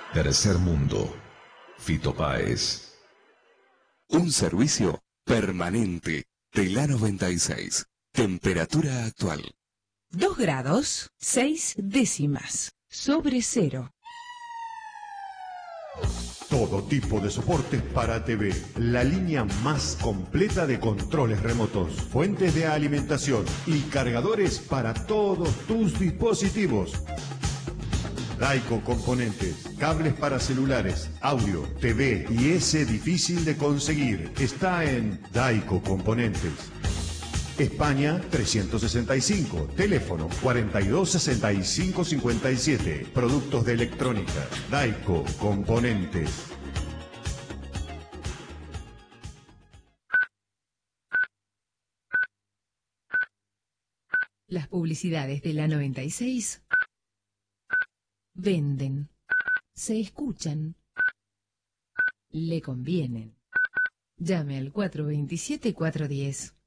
Tercer Mundo. Fito Páez. Un servicio permanente de la 96. Temperatura actual. 2 grados, 6 décimas. Sobre cero. Todo tipo de soportes para TV. La línea más completa de controles remotos, fuentes de alimentación y cargadores para todos tus dispositivos. Daico Componentes, cables para celulares, audio, TV y ese difícil de conseguir. Está en Daico Componentes. España 365, teléfono 426557, productos de electrónica, Daico Componentes. Las publicidades de la 96 venden, se escuchan, le convienen. Llame al 427-410.